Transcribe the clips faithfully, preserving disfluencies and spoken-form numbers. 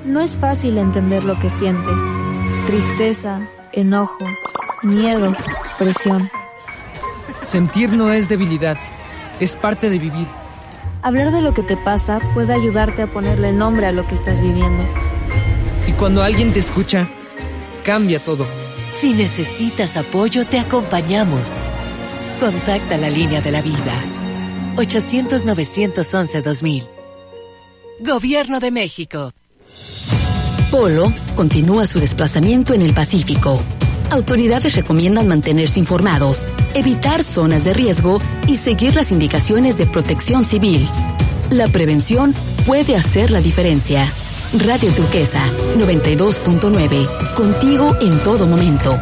No es fácil entender lo que sientes. Tristeza, enojo, miedo, presión. Sentir no es debilidad, es parte de vivir. Hablar de lo que te pasa puede ayudarte a ponerle nombre a lo que estás viviendo. Y cuando alguien te escucha, cambia todo. Si necesitas apoyo, te acompañamos. Contacta la línea de la vida. ochocientos, novecientos once, dos mil. Gobierno de México. Polo continúa su desplazamiento en el Pacífico. Autoridades recomiendan mantenerse informados, evitar zonas de riesgo y seguir las indicaciones de Protección Civil. La prevención puede hacer la diferencia. Radio Turquesa noventa y dos punto nueve. Contigo en todo momento.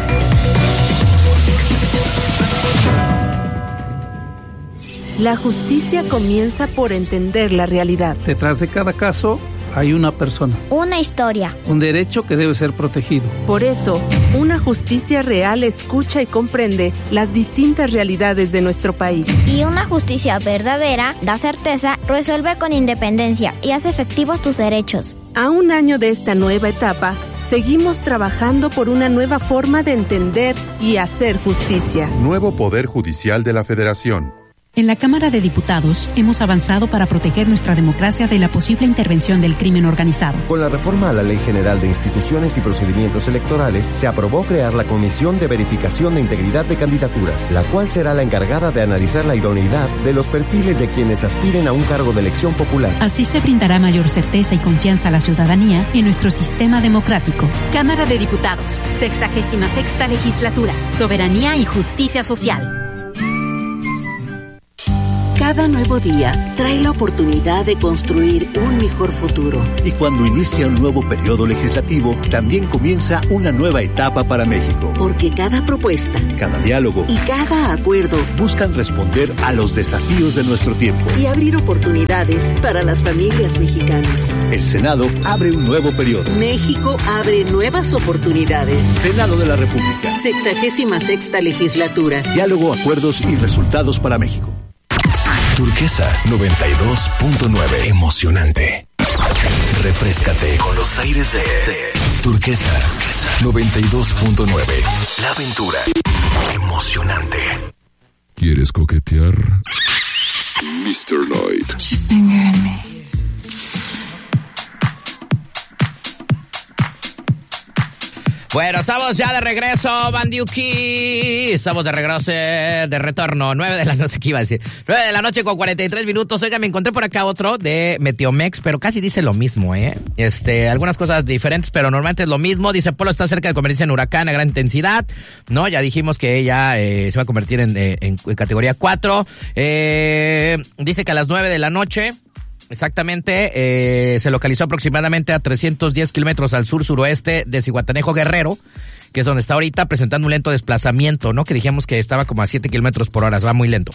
La justicia comienza por entender la realidad. Detrás de cada caso hay una persona. Una historia. Un derecho que debe ser protegido. Por eso, una justicia real escucha y comprende las distintas realidades de nuestro país. Y una justicia verdadera da certeza, resuelve con independencia y hace efectivos tus derechos. A un año de esta nueva etapa, seguimos trabajando por una nueva forma de entender y hacer justicia. Nuevo Poder Judicial de la Federación. En la Cámara de Diputados hemos avanzado para proteger nuestra democracia de la posible intervención del crimen organizado. Con la reforma a la Ley General de Instituciones y Procedimientos Electorales, se aprobó crear la Comisión de Verificación de Integridad de Candidaturas, la cual será la encargada de analizar la idoneidad de los perfiles de quienes aspiren a un cargo de elección popular. Así se brindará mayor certeza y confianza a la ciudadanía en nuestro sistema democrático. Cámara de Diputados, sexagésima sexta legislatura, soberanía y justicia social. Cada nuevo día trae la oportunidad de construir un mejor futuro. Y cuando inicia un nuevo periodo legislativo, también comienza una nueva etapa para México. Porque cada propuesta, cada diálogo y cada acuerdo buscan responder a los desafíos de nuestro tiempo y abrir oportunidades para las familias mexicanas. El Senado abre un nuevo periodo. México abre nuevas oportunidades. Senado de la República. Sexagésima sexta legislatura. Diálogo, acuerdos y resultados para México. Turquesa noventa y dos punto nueve. Emocionante. Refréscate con los aires de Turquesa noventa y dos punto nueve. La aventura. Emocionante. ¿Quieres coquetear? mister Knight. Bueno, estamos ya de regreso, Bandiuki. Estamos de regreso, de retorno. Nueve de la noche, ¿qué iba a decir? Nueve de la noche con cuarenta y tres minutos. Oiga, me encontré por acá otro de Meteomex, pero casi dice lo mismo, ¿eh? Este, algunas cosas diferentes, pero normalmente es lo mismo. Dice, Polo está cerca de convertirse en huracán a gran intensidad. No, ya dijimos que ella eh, se va a convertir en, en, en categoría cuatro. Eh, dice que a las nueve de la noche... Exactamente, eh, se localizó aproximadamente a trescientos diez kilómetros al sur-suroeste de Zihuatanejo, Guerrero, que es donde está ahorita, presentando un lento desplazamiento, ¿no? Que dijimos que estaba como a siete kilómetros por hora, va muy lento.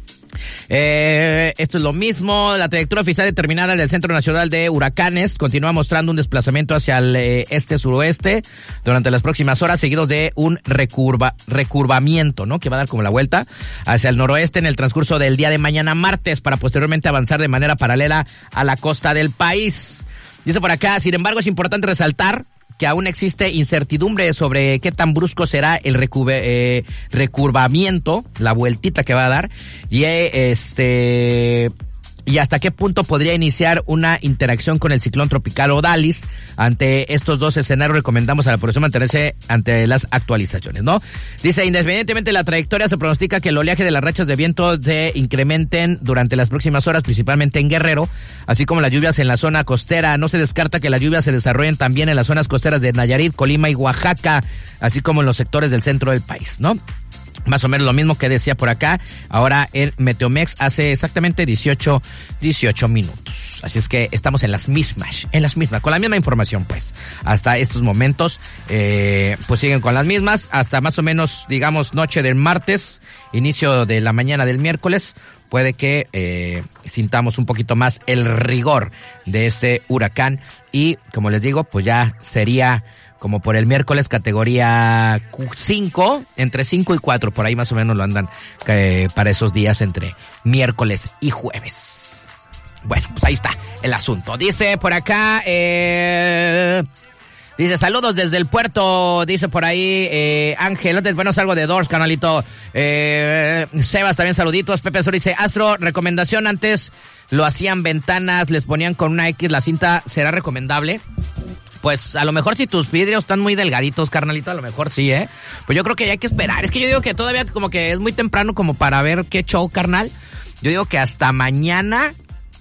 Eh, esto es lo mismo, la trayectoria oficial determinada del Centro Nacional de Huracanes continúa mostrando un desplazamiento hacia el eh, este-suroeste durante las próximas horas, seguido de un recurva, recurvamiento, ¿no? Que va a dar como la vuelta hacia el noroeste en el transcurso del día de mañana martes, para posteriormente avanzar de manera paralela a la costa del país. Dice por acá, sin embargo, es importante resaltar que aún existe incertidumbre sobre qué tan brusco será el recuve, eh, recurvamiento, la vueltita que va a dar, y eh, este y hasta qué punto podría iniciar una interacción con el ciclón tropical Odalis. Ante estos dos escenarios recomendamos a la población mantenerse ante las actualizaciones, ¿no? Dice, independientemente de la trayectoria, se pronostica que el oleaje de las rachas de viento se incrementen durante las próximas horas, principalmente en Guerrero, así como las lluvias en la zona costera. No se descarta que las lluvias se desarrollen también en las zonas costeras de Nayarit, Colima y Oaxaca, así como en los sectores del centro del país, ¿no? Más o menos lo mismo que decía por acá, ahora el Meteomex hace exactamente dieciocho minutos. Así es que estamos en las mismas, en las mismas, con la misma información pues. Hasta estos momentos, eh, pues siguen con las mismas, hasta más o menos, digamos, noche del martes, inicio de la mañana del miércoles, puede que eh, sintamos un poquito más el rigor de este huracán y, como les digo, pues ya sería... como por el miércoles, categoría cinco, entre cinco y cuatro, por ahí más o menos lo andan eh, para esos días entre miércoles y jueves. Bueno, pues ahí está el asunto. Dice por acá, eh... dice, saludos desde el puerto, dice por ahí, eh, Ángel, bueno, salgo de Doors, canalito. Eh, Sebas, también saluditos. Pepe Azul dice, Astro, recomendación, antes lo hacían ventanas, les ponían con una X la cinta, ¿será recomendable? Pues a lo mejor si tus vidrios están muy delgaditos, carnalito, a lo mejor sí, ¿eh? Pues yo creo que ya hay que esperar. Es que yo digo que todavía como que es muy temprano como para ver qué show, carnal. Yo digo que hasta mañana...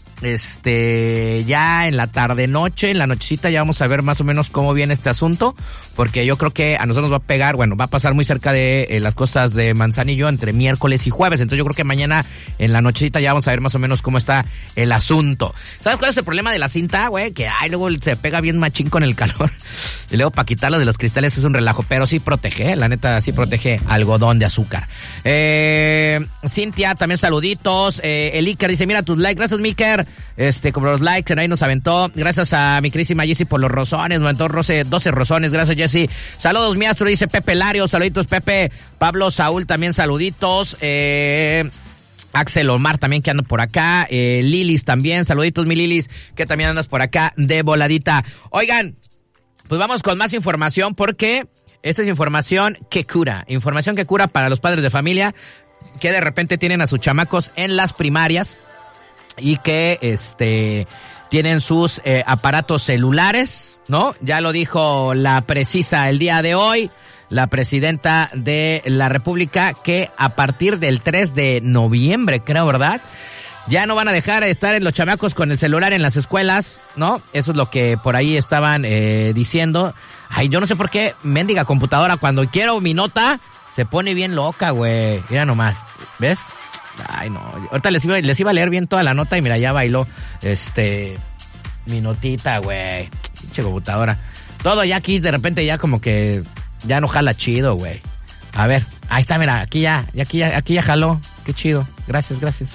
Este, ya en la tarde noche, en la nochecita ya vamos a ver más o menos cómo viene este asunto, porque yo creo que a nosotros nos va a pegar, bueno, va a pasar muy cerca de eh, las costas de Manzanillo entre miércoles y jueves, entonces yo creo que mañana en la nochecita ya vamos a ver más o menos cómo está el asunto. ¿Sabes cuál es el problema de la cinta, güey? Que ay, luego se pega bien machín con el calor y luego para quitarlo de los cristales es un relajo, pero sí protege, ¿eh? La neta sí protege algodón de azúcar. Eh, Cintia, también saluditos. Eh, el Iker dice, mira tus likes, gracias Miker. Este, como los likes, ahí nos aventó. Gracias a mi querísima Jessie por los rosones, nos aventó doce, doce rosones, gracias Jessie. Saludos, mi astro, dice Pepe Lario, saluditos Pepe. Pablo Saúl también saluditos. Eh... Axel Omar también que anda por acá. Eh, Lilis también, saluditos mi Lilis, que también andas por acá de voladita. Oigan, pues vamos con más información porque esta es información que cura. Información que cura para los padres de familia que de repente tienen a sus chamacos en las primarias y que este tienen sus eh, aparatos celulares, ¿no? Ya lo dijo la precisa el día de hoy, la presidenta de la República, que a partir del tres de noviembre, creo, ¿verdad? Ya no van a dejar de estar en los chamacos con el celular en las escuelas, ¿no? Eso es lo que por ahí estaban eh, diciendo. Ay, yo no sé por qué mendiga computadora, cuando quiero mi nota, se pone bien loca, güey. Mira nomás, ¿ves? Ay, no. Ahorita les iba, les iba a leer bien toda la nota y mira, ya bailó, este, mi notita, güey. Pinche computadora. Todo ya aquí, de repente ya como que ya no jala chido, güey. A ver, ahí está, mira, aquí ya, aquí ya, aquí ya jaló. Qué chido. Gracias, gracias.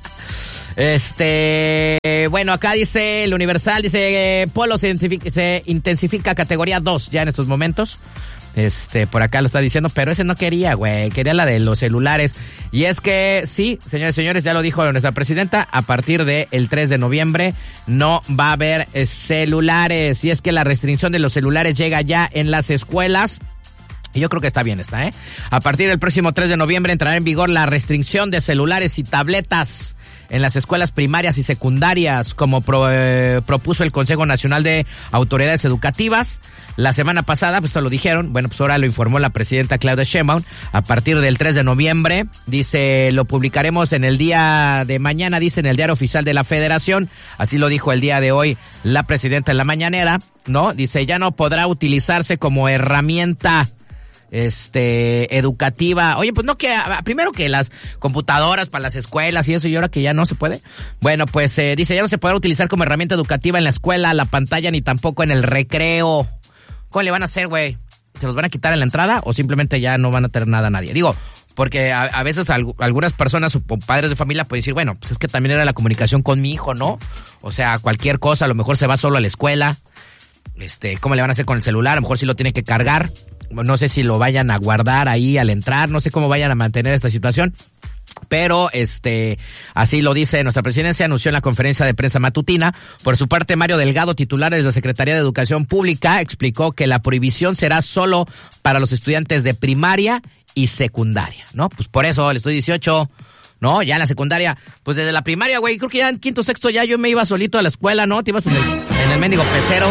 Este, bueno, acá dice el Universal, dice eh, Polo se intensifica, se intensifica categoría dos ya en estos momentos. Este, por acá lo está diciendo, pero ese no quería, güey, quería la de los celulares. Y es que, sí, señores y señores, ya lo dijo nuestra presidenta, a partir del tres de noviembre no va a haber eh, celulares. Y es que la restricción de los celulares llega ya en las escuelas. Y yo creo que está bien esta, ¿eh? A partir del próximo tres de noviembre entrará en vigor la restricción de celulares y tabletas en las escuelas primarias y secundarias, como pro, eh, propuso el Consejo Nacional de Autoridades Educativas. La semana pasada, pues esto lo dijeron, bueno, pues ahora lo informó la presidenta Claudia Sheinbaum. A partir del tres de noviembre, dice, lo publicaremos en el día de mañana, dice, en el Diario Oficial de la Federación. Así lo dijo el día de hoy la presidenta en la mañanera, ¿no? Dice, ya no podrá utilizarse como herramienta este educativa. Oye, pues no, que primero que las computadoras para las escuelas y eso, y ahora que ya no se puede. Bueno, pues eh, dice, ya no se podrá utilizar como herramienta educativa en la escuela, la pantalla, ni tampoco en el recreo. ¿Cómo le van a hacer, güey? ¿Se los van a quitar en la entrada o simplemente ya no van a tener nada a nadie? Digo, porque a, a veces al, algunas personas o padres de familia pueden decir, bueno, pues es que también era la comunicación con mi hijo, ¿no? O sea, cualquier cosa, a lo mejor se va solo a la escuela. Este, ¿cómo le van a hacer con el celular? A lo mejor sí lo tiene que cargar. No sé si lo vayan a guardar ahí al entrar, no sé cómo vayan a mantener esta situación. Pero, este, así lo dice nuestra presidencia, anunció en la conferencia de prensa matutina. Por su parte, Mario Delgado, titular de la Secretaría de Educación Pública, explicó que la prohibición será solo para los estudiantes de primaria y secundaria, ¿no? Pues por eso, el estudio dieciocho, ¿no? Ya en la secundaria, pues desde la primaria, güey, creo que ya en quinto, sexto ya yo me iba solito a la escuela, ¿no? Te ibas en el, en el mendigo pecero.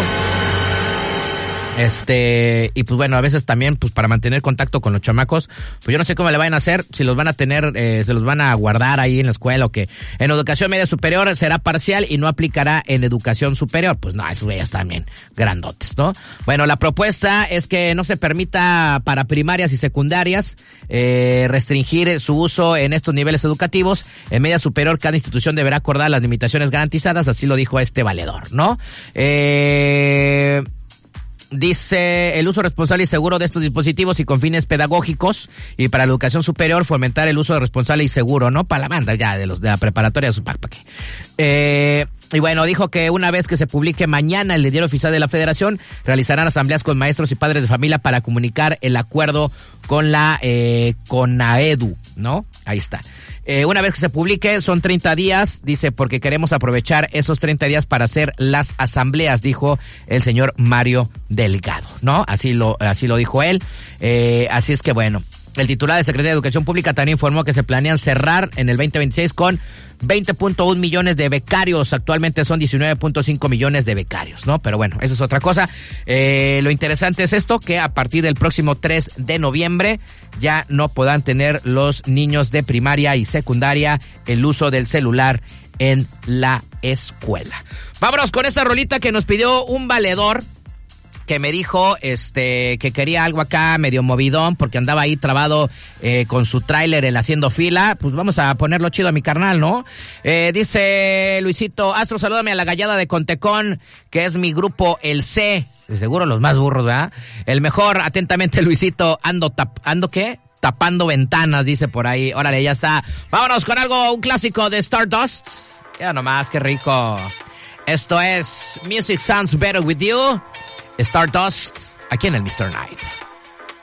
Este, y pues bueno, a veces también, pues para mantener contacto con los chamacos, pues yo no sé cómo le van a hacer, si los van a tener, eh, se los van a guardar ahí en la escuela o qué. En educación media superior será parcial y no aplicará en educación superior. Pues no, esos güeyes también grandotes, ¿no? Bueno, la propuesta es que no se permita para primarias y secundarias eh, restringir su uso en estos niveles educativos. En media superior, cada institución deberá acordar las limitaciones garantizadas, así lo dijo este valedor, ¿no? Eh... Dice, el uso responsable y seguro de estos dispositivos y con fines pedagógicos, y para la educación superior fomentar el uso responsable y seguro, ¿no? Para la banda ya de los de la preparatoria de su pa, pa, ¿qué? Eh, y bueno, dijo que una vez que se publique mañana el Diario Oficial de la Federación, realizarán asambleas con maestros y padres de familia para comunicar el acuerdo con la eh, CONAEDU, ¿no? Ahí está. Eh, una vez que se publique, son treinta días, dice, porque queremos aprovechar esos treinta días para hacer las asambleas, dijo el señor Mario Delgado, ¿no? Así lo, así lo dijo él. Eh, así es que bueno, el titular de Secretaría de Educación Pública también informó que se planean cerrar en el veinte veintiséis con veinte punto uno millones de becarios. Actualmente son diecinueve punto cinco millones de becarios, ¿no? Pero bueno, esa es otra cosa. Eh, lo interesante es esto, que a partir del próximo tres de noviembre ya no podrán tener los niños de primaria y secundaria el uso del celular en la escuela. Vámonos con esta rolita que nos pidió un valedor, que me dijo este que quería algo acá medio movidón porque andaba ahí trabado eh, con su tráiler el haciendo fila. Pues vamos a ponerlo chido a mi carnal, ¿no? Eh, dice Luisito Astro, salúdame a la Gallada de Contecón, que es mi grupo El C. De seguro los más burros, ¿verdad? El mejor, atentamente Luisito, ando tap, ando ¿qué? Tapando ventanas, dice por ahí. Órale, ya está. Vámonos con algo, un clásico de Stardust. Ya nomás, qué rico. Esto es Music Sounds Better With You, Stardust, aquí en el mister Night.